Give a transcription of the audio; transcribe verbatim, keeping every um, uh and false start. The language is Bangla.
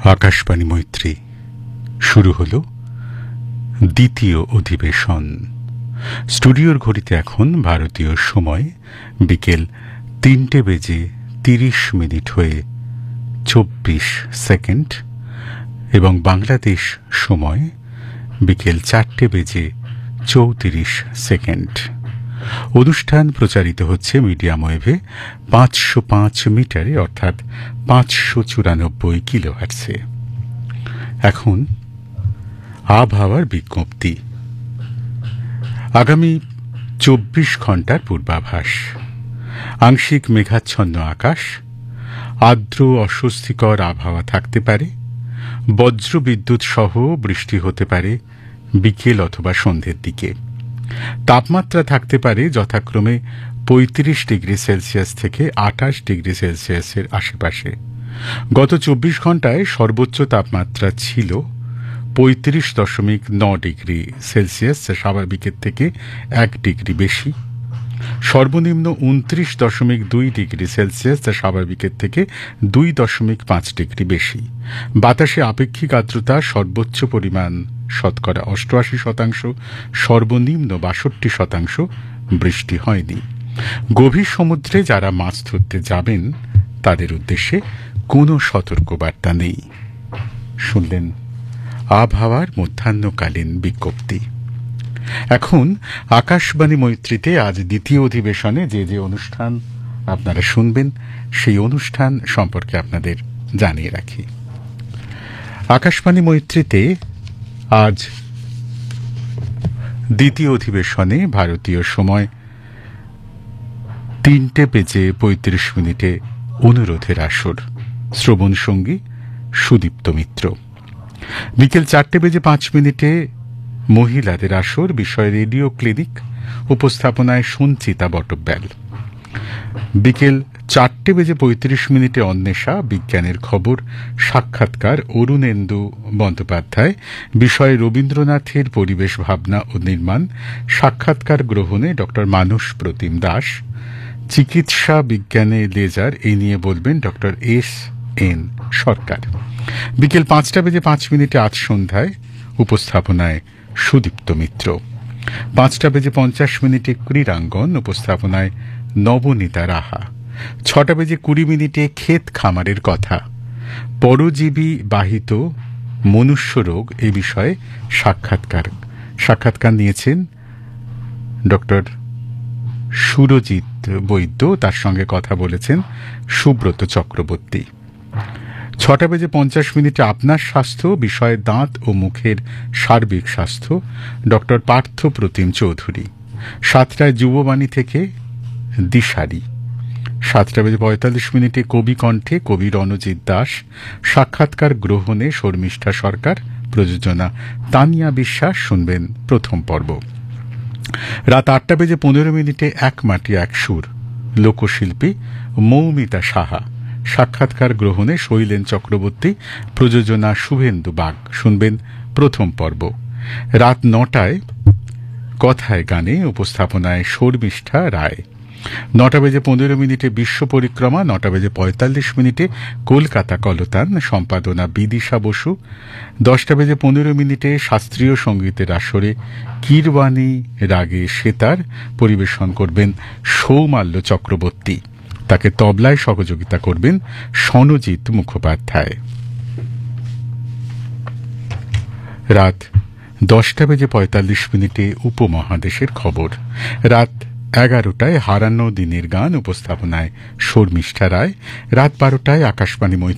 আকাশবাণী মৈত্রী শুরু হল দ্বিতীয় অধিবেশন। স্টুডিওর ঘড়িতে এখন ভারতীয় সময় বিকেল তিনটে বেজে তিরিশ মিনিট হয়ে চব্বিশ সেকেন্ড এবং বাংলাদেশ সময় বিকেল চারটে বেজে চৌত্রিশ সেকেন্ড। অনুষ্ঠান প্রচারিত হচ্ছে মিডিয়াম ওয়েভে পাঁচশো পাঁচ মিটারে অর্থাৎ পাঁচশো চুরানব্বই কিলো হার্টসে। এখন আবহাওয়ার বিজ্ঞপ্তি। আগামী চব্বিশ ঘন্টার পূর্বাভাস। আংশিক মেঘাচ্ছন্ন আকাশ, আর্দ্র অস্বস্তিকর আবহাওয়া থাকতে পারে। বজ্র বিদ্যুৎ সহ বৃষ্টি হতে পারে বিকেল অথবা সন্ধ্যের দিকে। তাপমাত্রা থাকতে পারে যথাক্রমে পঁয়ত্রিশ ডিগ্রি সেলসিয়াস থেকে আঠাশ ডিগ্রি সেলসিয়াসের আশেপাশে। গত চব্বিশ ঘন্টায় সর্বোচ্চ তাপমাত্রা ছিল পঁয়ত্রিশ দশমিক ন ডিগ্রি সেলসিয়াস, যা স্বাভাবিকের থেকে এক ডিগ্রি বেশি। সর্বনিম্ন উনত্রিশ দশমিক দুই ডিগ্রি সেলসিয়াস, যা স্বাভাবিকের থেকে দুই দশমিক পাঁচ ডিগ্রি বেশি। বাতাসে আপেক্ষিক আর্দ্রতা সর্বোচ্চ পরিমাণ শতকরা অষ্টআশি শতাংশ, সর্বনিম্ন বাষট্টি শতাংশ। বৃষ্টি হয়নি। গভীর সমুদ্রে যারা মাছ ধরতে যাবেন তাদের উদ্দেশ্যে কোনো সতর্কবার্তা নেই। শুনলেন আবহাওয়ার মধ্যাহ্নকালীন বিজ্ঞপ্তি। এখন আকাশবাণী মৈত্রীতে আজ দ্বিতীয় অধিবেশনে যে যে অনুষ্ঠান আপনারা শুনবেন সেই অনুষ্ঠান সম্পর্কে আপনাদের জানিয়ে রাখি। আকাশবাণী মৈত্রীতে আজ দ্বিতীয় অধিবেশনে ভারতীয় সময় তিনটে বেজে পঁয়ত্রিশ মিনিটে অনুরোধের আসর, শ্রবণ সঙ্গী সুদীপ্ত মিত্র। বিকেল চারটে বেজে পাঁচ মিনিটে মহিলাদের আসর, বিষয় রেডিও ক্লিনিক, উপস্থাপনায় সঞ্চিতা বটব্যাল। বিকেল চারটে বেজে পঁয়ত্রিশ মিনিটে অন্বেষা, বিজ্ঞানের খবর, সাক্ষাৎকার অরুণেন্দু বন্দ্যোপাধ্যায়, বিষয় রবীন্দ্রনাথের পরিবেশ ভাবনা ও নির্মাণ। সাক্ষাৎকার গ্রহণে ডক্টর মানস প্রতিম দাস। চিকিৎসা বিজ্ঞানে লেজার, এই নিয়ে বলবেন ডক্টর এস এন সরকার। বিকেল পাঁচটা বেজে পাঁচ মিনিটে আজ সন্ধ্যায়, উপস্থাপনায় সুদীপ্ত মিত্র। পাঁচটা বেজে পঞ্চাশ মিনিটে ক্রীড়াঙ্গন, উপস্থাপনায় নবনীতা রাহা। ছটা বেজে কুড়ি মিনিটে ক্ষেত খামারের কথা, পরজীবী বাহিত মনুষ্য রোগ এ বিষয়ে সাক্ষাৎকার সাক্ষাৎকার নিয়েছেন ডক্টর সুরজিৎ বৈদ্য, তার সঙ্গে কথা বলেছেন সুব্রত চক্রবর্তী। ছটা বেজে পঞ্চাশ মিনিটে আপনার স্বাস্থ্য, বিষয়ে দাঁত ও মুখের সার্বিক স্বাস্থ্য, ডক্টর পার্থ প্রতিম চৌধুরী। সাতটায় যুববাণী থেকে দিশারি। সাতটা বেজে পঁয়তাল্লিশ মিনিটে কবি কণ্ঠে কবি রণজিৎ দাস। সাক্ষাৎকার গ্রহণে শর্মিষ্ঠা সরকার, প্রযোজনা তানিয়া বিশ্বাস। শুনবেন প্রথম পর্ব। রাত আটটা বেজে পনেরো মিনিটে এক মাটি এক সুর, লোকশিল্পী মৌমিতা সাহা। সাক্ষাৎকার গ্রহণে শৈলেন চক্রবর্তী, প্রযোজনা শুভেন্দু বাগ। শুনবেন প্রথম পর্ব। রাত নটায় কথায় গানে, উপস্থাপনায় শর্মিষ্ঠা রায়। নটা বেজে পনেরো মিনিটে বিশ্ব পরিক্রমা। নটা বেজে পঁয়তাল্লিশ মিনিটে কলকাতা কলতান, সম্পাদনা বিদিশা বসু। দশটা বেজে পনেরো মিনিটে শাস্ত্রীয় সঙ্গীতের আসরে কীরবাণী রাগে সেতার, পরিবেশন করবেন সৌমাল্য চক্রবর্তী। তাকে তবলায় সহযোগিতা করবেন সনজিৎ মুখোপাধ্যায়। রাত দশটা বেজে পঁয়তাল্লিশ মিনিটে উপমহাদেশের খবর। রাত এগারোটায় হারানো দিনের গান, উপস্থাপনায় শর্মিষ্ঠা রায়। রাত বারোটায় আকাশবাণী